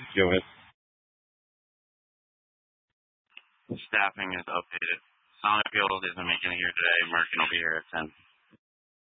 Go ahead. Staffing is updated. Sonic Field isn't making it here today. Merkin will be here at 10.